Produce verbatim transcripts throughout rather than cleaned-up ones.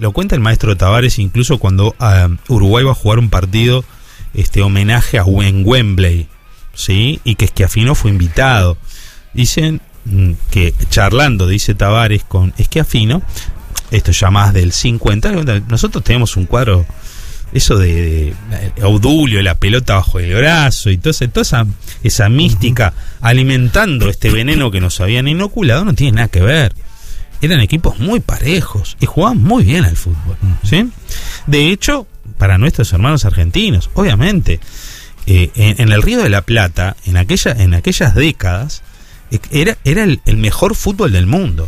lo cuenta el maestro Tavares incluso cuando uh, Uruguay va a jugar un partido este homenaje a en Wembley, ¿sí? Y que Schiaffino fue invitado. Dicen mm, que charlando, dice Tavares, con Schiaffino, esto ya más del cincuenta, nosotros tenemos un cuadro, eso de, de Obdulio, la pelota bajo el brazo y toda esa, toda esa, esa mística alimentando este veneno que nos habían inoculado, no tiene nada que ver. Eran equipos muy parejos y jugaban muy bien al fútbol, ¿sí? De hecho, para nuestros hermanos argentinos, obviamente, eh, en, en el Río de la Plata, en aquella, en aquellas décadas, eh, era, era el, el mejor fútbol del mundo.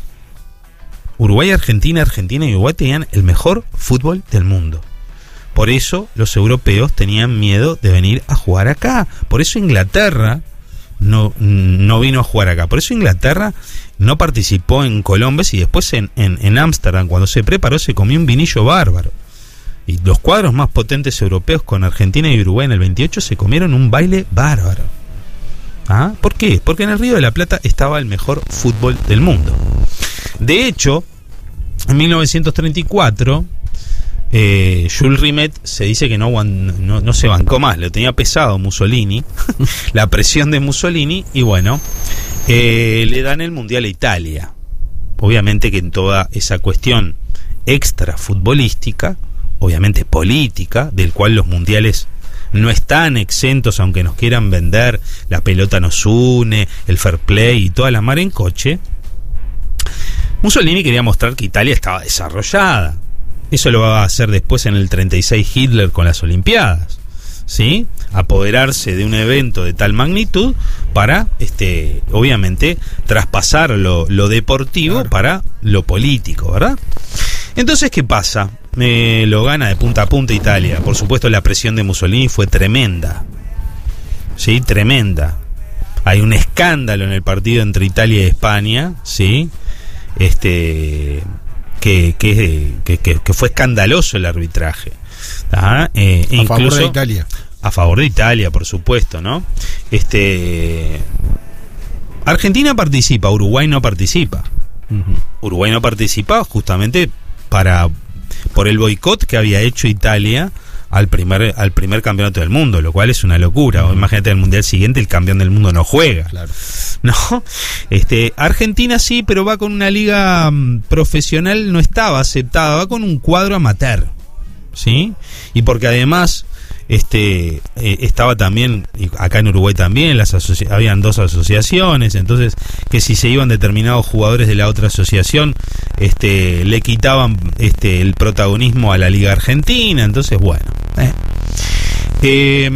Uruguay, Argentina, Argentina y Uruguay tenían el mejor fútbol del mundo. Por eso los europeos tenían miedo de venir a jugar acá. Por eso Inglaterra no, no vino a jugar acá. Por eso Inglaterra no participó en Colombes y después en en Ámsterdam, cuando se preparó, se comió un vinillo bárbaro. Y los cuadros más potentes europeos con Argentina y Uruguay en el veintiocho se comieron un baile bárbaro. ¿Ah? ¿Por qué? Porque en el Río de la Plata estaba el mejor fútbol del mundo. De hecho, en mil novecientos treinta y cuatro, eh, Jules Rimet se dice que no, no, no se bancó más, lo tenía pesado Mussolini, la presión de Mussolini, y bueno, eh, le dan el Mundial a Italia. Obviamente que en toda esa cuestión extra futbolística, obviamente política, del cual los mundiales no están exentos, aunque nos quieran vender, la pelota nos une, el fair play y toda la mar en coche, Mussolini quería mostrar que Italia estaba desarrollada. Eso lo va a hacer después en el treinta y seis Hitler con las Olimpiadas, ¿sí? Apoderarse de un evento de tal magnitud para, este, obviamente, traspasar lo, lo deportivo, claro, para lo político, ¿verdad? Entonces, ¿qué pasa? Eh, lo gana de punta a punta Italia. Por supuesto, la presión de Mussolini fue tremenda, ¿sí? Tremenda. Hay un escándalo en el partido entre Italia y España, ¿sí? Este, que, que, que, que, que fue escandaloso el arbitraje. ¿Ah? Eh, a incluso, favor de Italia. A favor de Italia, por supuesto, ¿no? Este, Argentina participa, Uruguay no participa. Uh-huh. Uruguay no participa justamente para por el boicot que había hecho Italia al primer al primer campeonato del mundo, lo cual es una locura. Uh-huh. Imagínate, el mundial siguiente el campeón del mundo no juega. Claro. No, este, Argentina sí, pero va con una liga um, profesional, no estaba aceptada, va con un cuadro amateur, ¿sí? Y porque además este eh, estaba también, y acá en Uruguay también, las asoci- habían dos asociaciones, entonces que si se iban determinados jugadores de la otra asociación, este le quitaban este el protagonismo a la Liga Argentina, entonces bueno. Eh. Eh,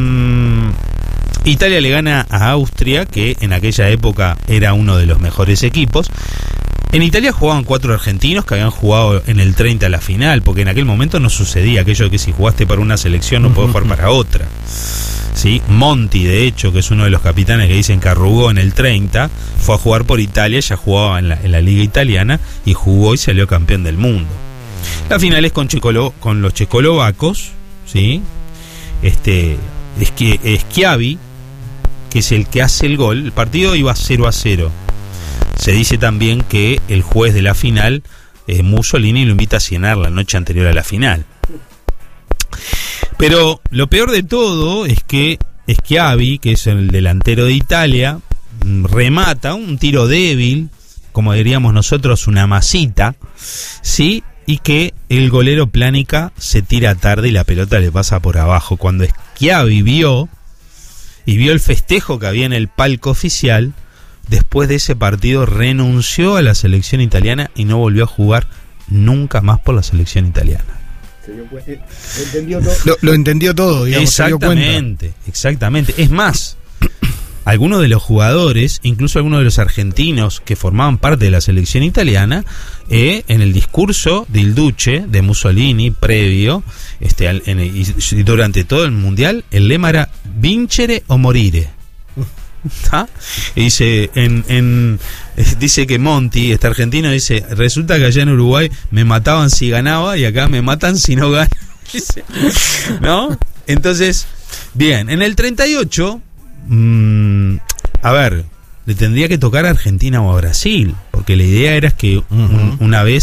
Italia le gana a Austria, que en aquella época era uno de los mejores equipos. En Italia jugaban cuatro argentinos que habían jugado en el treinta a la final, porque en aquel momento no sucedía aquello de que si jugaste para una selección no podés jugar para otra. ¿Sí? Monti, de hecho, que es uno de los capitanes que dicen que arrugó en el treinta, fue a jugar por Italia, ya jugaba en la, en la liga italiana y jugó y salió campeón del mundo. La final es con, Checolo, con los checoslovacos, ¿sí? Este, Schiavi, que es el que hace el gol. El partido iba cero a cero. Se dice también que el juez de la final, eh, Mussolini, lo invita a cenar la noche anterior a la final. Pero lo peor de todo es que Schiavi, que es el delantero de Italia, remata un tiro débil, como diríamos nosotros, una masita, ¿sí? Y que el golero Plánica se tira tarde y la pelota le pasa por abajo. Cuando Schiavi vio y vio el festejo que había en el palco oficial, después de ese partido renunció a la selección italiana y no volvió a jugar nunca más por la selección italiana. Lo entendió todo, lo, lo entendió todo, digamos, exactamente, exactamente. Es más, algunos de los jugadores, incluso algunos de los argentinos que formaban parte de la selección italiana, eh, en el discurso del Duce de Mussolini previo, este, en, y durante todo el mundial, el lema era vincere o morire. ¿Ah? Y dice en, en dice que Monti, este argentino, dice: resulta que allá en Uruguay me mataban si ganaba y acá me matan si no gano. ¿No? Entonces, bien, en el treinta y ocho, mmm, a ver, le tendría que tocar a Argentina o a Brasil, porque la idea era que un, uh-huh. una vez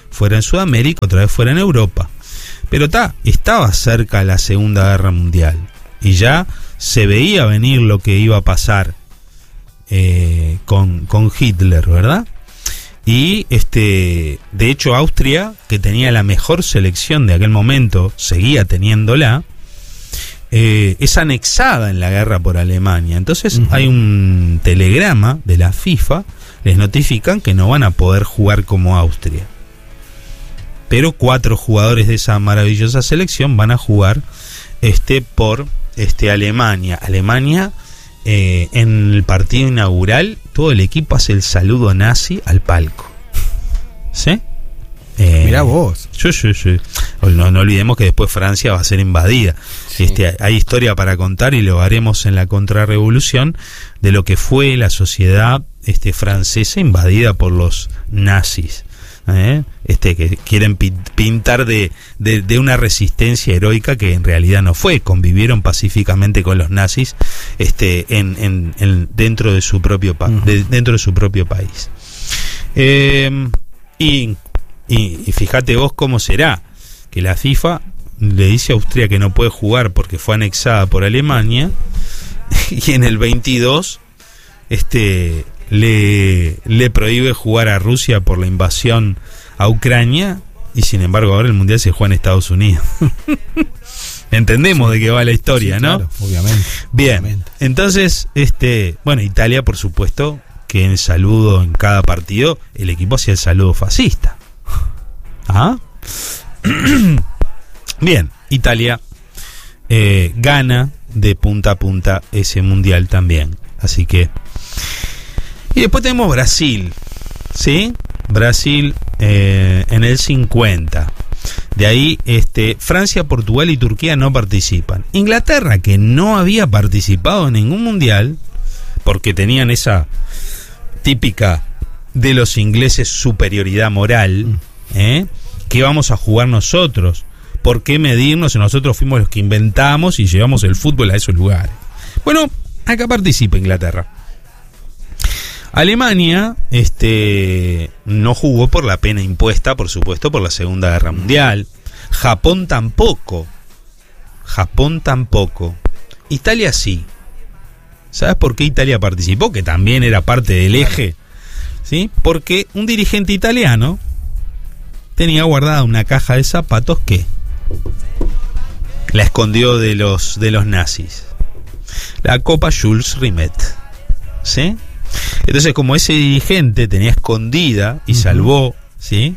fuera en Sudamérica, otra vez fuera en Europa. Pero ta, estaba cerca la Segunda Guerra Mundial y ya se veía venir lo que iba a pasar eh, con, con Hitler, ¿verdad? Y este, de hecho Austria, que tenía la mejor selección de aquel momento, seguía teniéndola, eh, es anexada en la guerra por Alemania. Entonces uh-huh. hay un telegrama de la FIFA, les notifican que no van a poder jugar como Austria. Pero cuatro jugadores de esa maravillosa selección van a jugar este, por este, Alemania. Alemania, eh, en el partido inaugural, todo el equipo hace el saludo nazi al palco. ¿Sí? Eh, Mirá vos. Sí, sí, sí. No, no olvidemos que después Francia va a ser invadida. Sí. Este, hay historia para contar y lo haremos en la contrarrevolución de lo que fue la sociedad este, francesa invadida por los nazis. ¿Eh? Este que quieren pintar de, de, de una resistencia heroica que en realidad no fue. Convivieron pacíficamente con los nazis este en, en, en dentro de su propio pa- uh-huh. de, dentro de su propio país. Eh, y, y, y fíjate vos cómo será que la FIFA le dice a Austria que no puede jugar porque fue anexada por Alemania, y en el veintidós este Le, le prohíbe jugar a Rusia por la invasión a Ucrania, y sin embargo ahora el mundial se juega en Estados Unidos. Entendemos sí. de qué va la historia, sí, ¿no? Claro, obviamente. Bien, obviamente. Entonces, este, bueno, Italia, por supuesto, que en el saludo en cada partido el equipo hacía el saludo fascista. ¿Ah? Bien, Italia eh, gana de punta a punta ese mundial también. Así que y después tenemos Brasil, ¿sí? Brasil eh, en el cincuenta. De ahí este, Francia, Portugal y Turquía no participan. Inglaterra, que no había participado en ningún mundial, porque tenían esa típica de los ingleses superioridad moral, ¿eh? ¿Qué vamos a jugar nosotros? ¿Por qué medirnos si nosotros fuimos los que inventamos y llevamos el fútbol a esos lugares? Bueno, acá participa Inglaterra. Alemania este, no jugó por la pena impuesta, por supuesto, por la Segunda Guerra Mundial. Japón tampoco. Japón tampoco. Italia sí. ¿Sabes por qué Italia participó? Que también era parte del eje. ¿Sí? Porque un dirigente italiano tenía guardada una caja de zapatos que la escondió de los, de los nazis. La Copa Jules Rimet. ¿Sí? Entonces, como ese dirigente tenía escondida y uh-huh. salvó, ¿sí?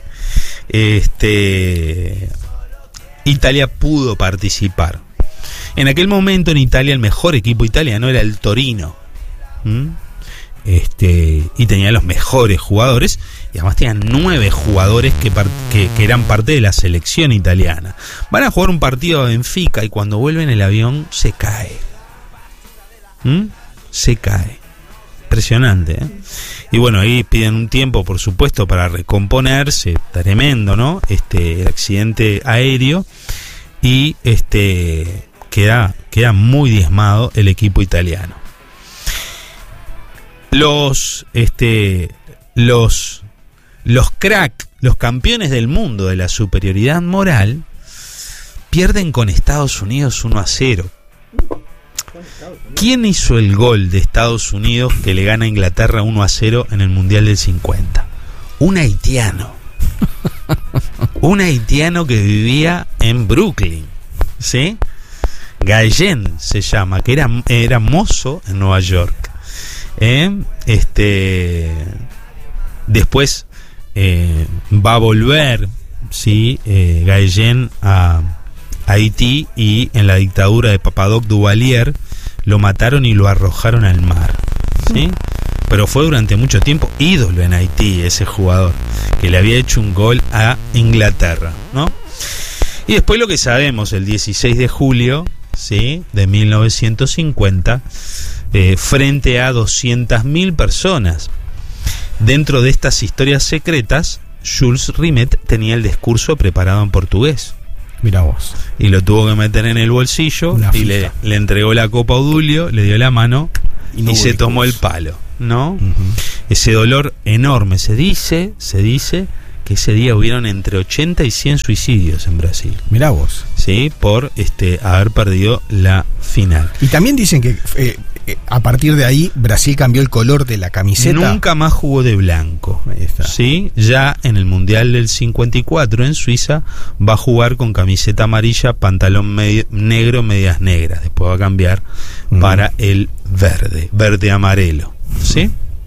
Este, Italia pudo participar. En aquel momento en Italia el mejor equipo italiano era el Torino. ¿Mm? Este, y tenía los mejores jugadores, y además tenían nueve jugadores que, par- que, que eran parte de la selección italiana. Van a jugar un partido a Benfica y cuando vuelven el avión se cae. ¿Mm? Se cae. Impresionante, ¿eh? Y bueno, ahí piden un tiempo, por supuesto, para recomponerse. Tremendo, ¿no? Este, el accidente aéreo. Y este queda, queda muy diezmado el equipo italiano. Los, este, los, los crack, los campeones del mundo de la superioridad moral, pierden con Estados Unidos uno a cero. ¿Quién hizo el gol de Estados Unidos que le gana a Inglaterra uno a cero en el Mundial del cincuenta? Un haitiano. Un haitiano que vivía en Brooklyn, ¿sí? Gallen se llama, que era, era mozo en Nueva York. ¿Eh? Este, después eh, va a volver, ¿sí? eh, Gallen a Haití, y en la dictadura de Papadoc Duvalier lo mataron y lo arrojaron al mar, ¿sí? Pero fue durante mucho tiempo ídolo en Haití ese jugador, que le había hecho un gol a Inglaterra, ¿no? Y después lo que sabemos, el dieciséis de julio, ¿sí? de mil novecientos cincuenta, eh, frente a doscientas mil personas. Dentro de estas historias secretas, Jules Rimet tenía el discurso preparado en portugués. Mira vos. Y lo tuvo que meter en el bolsillo y le, le entregó la copa a Odulio, le dio la mano y, no y se tomó el palo, ¿no? Uh-huh. Ese dolor enorme. Se dice, se dice que ese día hubieron entre ochenta y cien suicidios en Brasil. Mirá vos. Sí, por este haber perdido la final. Y también dicen que eh, eh, a partir de ahí Brasil cambió el color de la camiseta. Nunca más jugó de blanco. Ahí está. Sí, ya en el Mundial del cincuenta y cuatro en Suiza va a jugar con camiseta amarilla, pantalón medio, negro, medias negras. Después va a cambiar mm. para el verde, verde amarelo. ¿Sí?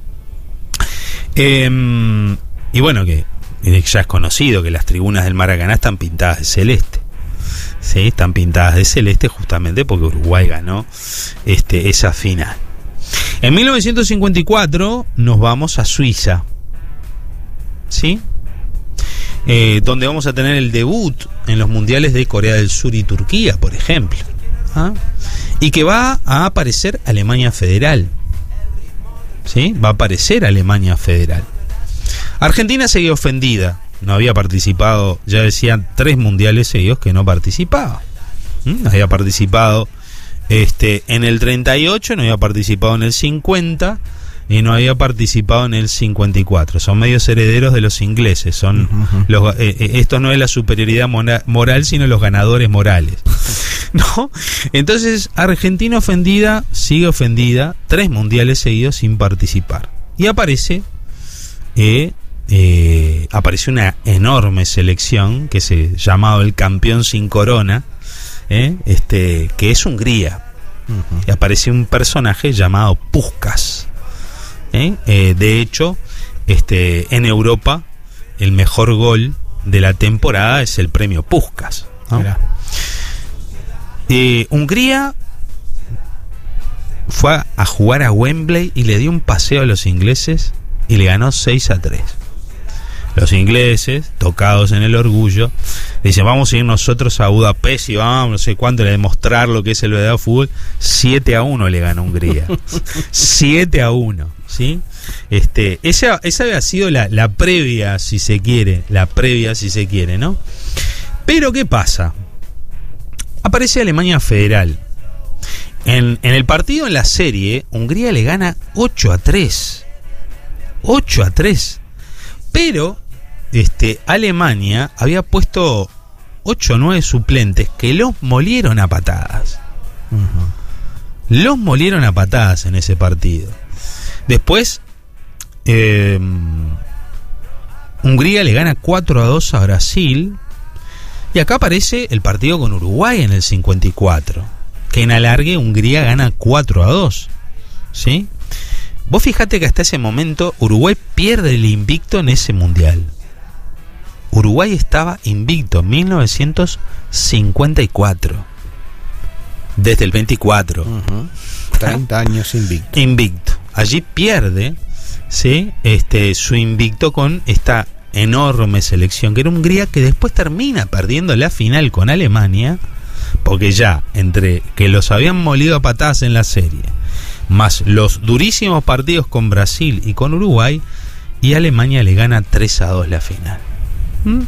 Eh, y bueno, que ya es conocido que las tribunas del Maracaná están pintadas de celeste. Sí, están pintadas de celeste justamente porque Uruguay ganó este, esa final. En mil novecientos cincuenta y cuatro nos vamos a Suiza. ¿Sí? Eh, donde vamos a tener el debut en los mundiales de Corea del Sur y Turquía, por ejemplo. ¿Ah? Y que va a aparecer Alemania Federal. ¿Sí? Va a aparecer Alemania Federal. Argentina seguía ofendida. No había participado, ya decían, tres mundiales seguidos que no participaba. ¿Mm? Había participado este, en el treinta y ocho, no había participado en el cincuenta y no había participado en el cincuenta y cuatro. Son medios herederos de los ingleses. Son uh-huh. los, eh, eh, esto no es la superioridad mora- moral, sino los ganadores morales. ¿No? Entonces, Argentina ofendida, sigue ofendida, tres mundiales seguidos sin participar. Y aparece... Eh, Eh, apareció una enorme selección que se llamaba el campeón sin corona, eh, este, que es Hungría. Uh-huh. Y apareció un personaje llamado Puskás. Eh, eh, de hecho, este, en Europa el mejor gol de la temporada es el premio Puskás, ¿no? eh, Hungría fue a, a jugar a Wembley y le dio un paseo a los ingleses y le ganó seis a tres. Los ingleses, tocados en el orgullo, dicen, vamos a ir nosotros a Budapest y vamos, no sé cuánto, a demostrar lo que es el verdadero fútbol. siete a uno le ganó Hungría. siete a uno, ¿sí? Este, esa, esa había sido la, la previa, si se quiere, la previa, si se quiere, ¿no? Pero, ¿qué pasa? Aparece Alemania Federal. En, en el partido, en la serie, Hungría le gana ocho a tres. ocho a tres. Pero este, Alemania había puesto ocho o nueve suplentes que los molieron a patadas. Uh-huh. Los molieron a patadas en ese partido. Después, eh, Hungría le gana cuatro a dos a Brasil. Y acá aparece el partido con Uruguay en el cincuenta y cuatro. Que en alargue Hungría gana cuatro a dos. ¿Sí? Vos fijate que hasta ese momento Uruguay pierde el invicto en ese mundial. Uruguay estaba invicto en mil novecientos cincuenta y cuatro. Desde el veinticuatro. Uh-huh. treinta años invicto. Invicto. Allí pierde, ¿sí? este, su invicto con esta enorme selección que era Hungría, que después termina perdiendo la final con Alemania, porque ya entre que los habían molido a patadas en la serie, más los durísimos partidos con Brasil y con Uruguay, y Alemania le gana tres a dos la final. ¿Mm?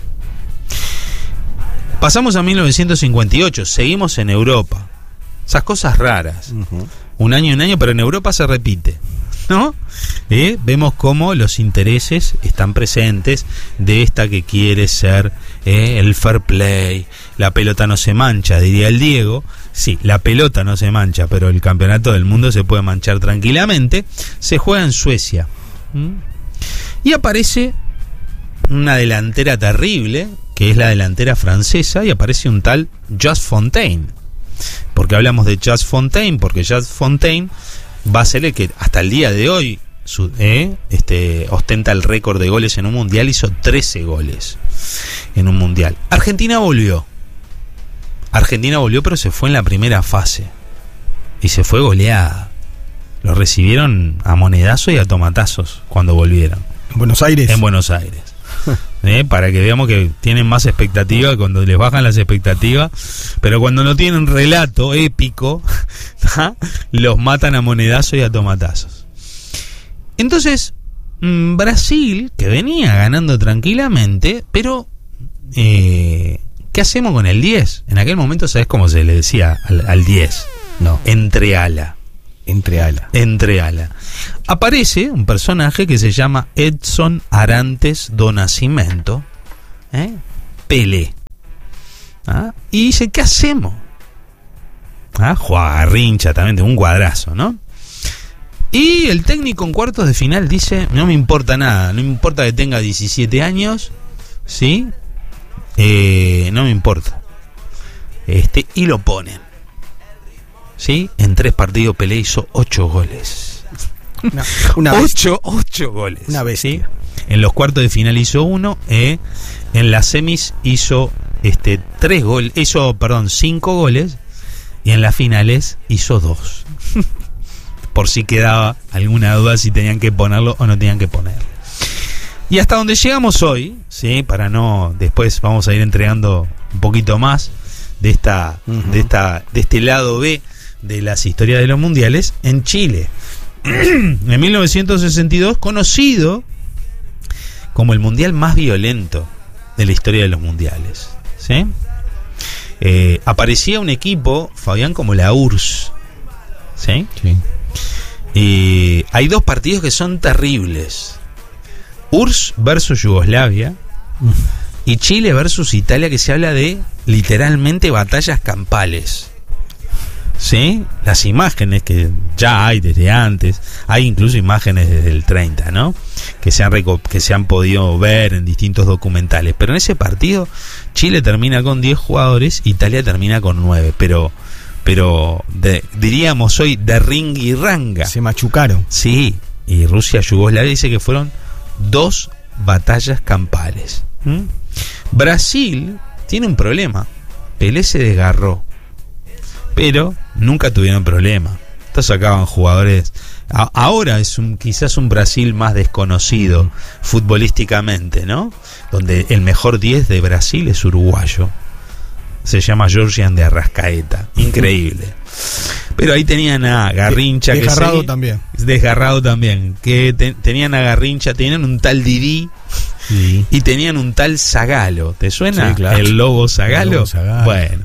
Pasamos a mil novecientos cincuenta y ocho, seguimos en Europa. Esas cosas raras. Uh-huh. Un año y un año, pero en Europa se repite, ¿no? ¿Eh? Vemos cómo los intereses están presentes de esta que quiere ser eh, el fair play, la pelota no se mancha, diría el Diego. Sí, la pelota no se mancha, pero el campeonato del mundo se puede manchar tranquilamente. Se juega en Suecia. ¿Mm? Y aparece una delantera terrible, que es la delantera francesa, y aparece un tal Just Fontaine. ¿Por qué hablamos de Just Fontaine? Porque Just Fontaine va a ser el que hasta el día de hoy su, eh, este, ostenta el récord de goles en un mundial. Hizo trece goles en un mundial. Argentina volvió. Argentina volvió, pero se fue en la primera fase. Y se fue goleada. Lo recibieron a monedazos y a tomatazos cuando volvieron. ¿En Buenos Aires? En Buenos Aires. ¿Eh? Para que veamos que tienen más expectativa cuando les bajan las expectativas, pero cuando no tienen relato épico, ¿tá? Los matan a monedazos y a tomatazos. Entonces, mmm, Brasil, que venía ganando tranquilamente, pero eh, ¿qué hacemos con el diez? En aquel momento, ¿sabes cómo se le decía al, al diez? No. Entreala. Entreala. Entreala. Aparece un personaje que se llama Edson Arantes do Nascimento, ¿eh? Pelé. ¿Ah? Y dice, ¿qué hacemos? ¿Ah? Juega Garrincha también, de un cuadrazo, ¿no? Y el técnico en cuartos de final dice, no me importa nada, no me importa que tenga diecisiete años, ¿sí? Eh, no me importa. Este, y lo ponen. ¿Sí? En tres partidos Pelé hizo ocho goles. Una, una ocho, ocho goles. Una vez, ¿sí? En los cuartos de final hizo uno, eh, en las semis hizo este tres goles, hizo, perdón, cinco goles, y en las finales hizo dos. Por si quedaba alguna duda si tenían que ponerlo o no tenían que ponerlo. Y hasta donde llegamos hoy, ¿sí? Para no, después vamos a ir entregando un poquito más de esta, uh-huh. de esta, de este lado B de las historias de los mundiales en Chile. En mil novecientos sesenta y dos, conocido como el mundial más violento de la historia de los mundiales, ¿sí? Eh, aparecía un equipo, Fabián, como la U R S S, ¿sí? Sí. Y hay dos partidos que son terribles: U R S S versus Yugoslavia uh. y Chile versus Italia, que se habla de literalmente batallas campales, ¿sí? Las imágenes que ya hay desde antes, hay incluso imágenes desde el treinta, ¿no? Que se han reco- que se han podido ver en distintos documentales. Pero en ese partido Chile termina con diez jugadores, Italia termina con nueve, pero pero de, diríamos hoy de ring y ranga. Se machucaron. Sí, y Rusia Yugoslavia dice que fueron dos batallas campales. ¿Mm? Brasil tiene un problema. Pelé se desgarró, pero nunca tuvieron problema. Entonces sacaban jugadores. A- ahora es un quizás un Brasil más desconocido futbolísticamente, ¿no? Donde el mejor diez de Brasil es uruguayo. Se llama Georgian de Arrascaeta. Increíble. Pero ahí tenían a Garrincha. De- desgarrado que también. Desgarrado también. Que te- tenían a Garrincha, tenían un tal Didi. Sí. Y tenían un tal Zagalo. ¿Te suena? Sí, claro. El Lobo Zagalo. El Lobo Zagalo. Bueno.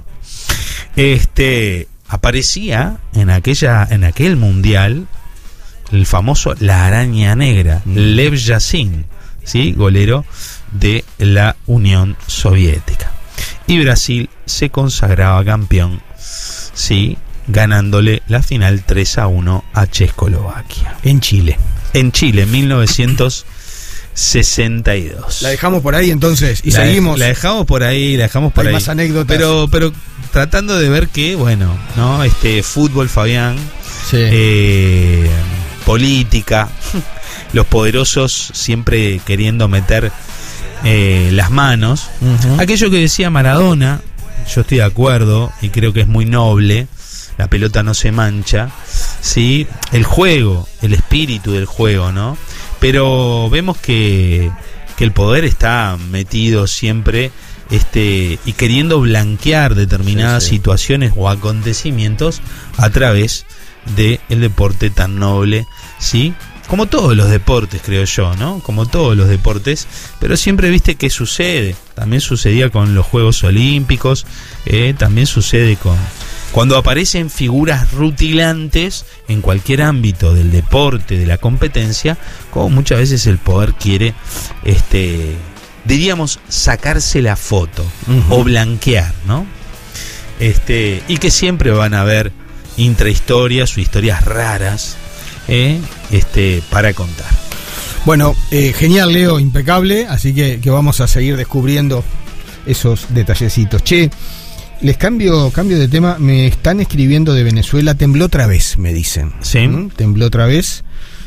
Este aparecía en aquella en aquel mundial el famoso La Araña Negra, mm. Lev Yashin, ¿sí? Golero de la Unión Soviética. Y Brasil se consagraba campeón, ¿sí? Ganándole la final tres a uno a Checoslovaquia. En Chile. En Chile, mil novecientos sesenta y dos. La dejamos por ahí entonces y la seguimos. De, la dejamos por ahí, la dejamos por Hay ahí. más anécdotas. Pero, pero tratando de ver que, bueno, ¿no? Este fútbol, Fabián, Sí. eh, política, los poderosos siempre queriendo meter eh, las manos. Uh-huh. Aquello que decía Maradona, yo estoy de acuerdo y creo que es muy noble. La pelota no se mancha, ¿sí? El juego, el espíritu del juego, ¿no? Pero vemos que, que el poder está metido siempre este y queriendo blanquear determinadas sí, sí. situaciones o acontecimientos a través del deporte tan noble, ¿sí? Como todos los deportes, creo yo, ¿no? Como todos los deportes, pero siempre viste que sucede. También sucedía con los Juegos Olímpicos, eh, también sucede con... Cuando aparecen figuras rutilantes en cualquier ámbito del deporte, de la competencia, como muchas veces el poder quiere, este, diríamos, sacarse la foto uh-huh. o blanquear, ¿no? Este, y que siempre van a haber intrahistorias o historias raras, eh, este, para contar. Bueno, eh, genial, Leo, impecable, así que, que vamos a seguir descubriendo esos detallecitos. Che, les cambio cambio de tema. Me están escribiendo de Venezuela. Tembló otra vez, me dicen. Sí. ¿Mm? Tembló otra vez.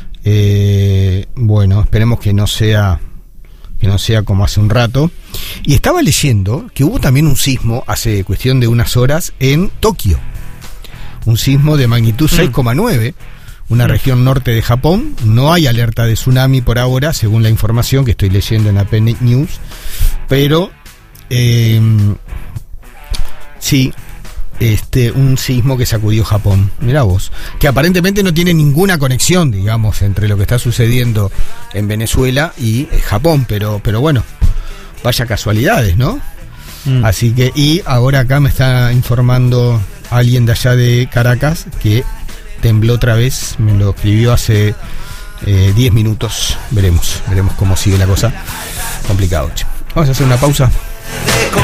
Eh, bueno, esperemos que no sea que no sea como hace un rato. Y estaba leyendo que hubo también un sismo hace cuestión de unas horas en Tokio. Un sismo de magnitud mm. seis coma nueve. Una mm. región norte de Japón. No hay alerta de tsunami por ahora, según la información que estoy leyendo en A P N News. Pero eh, sí, este, un sismo que sacudió Japón. Mirá vos, que aparentemente no tiene ninguna conexión, digamos, entre lo que está sucediendo en Venezuela y Japón, pero, pero bueno, vaya casualidades, ¿no? Mm. Así que, y ahora acá me está informando alguien de allá de Caracas que tembló otra vez, me lo escribió hace diez minutos. Veremos, veremos cómo sigue la cosa. Complicado, che. Vamos a hacer una pausa.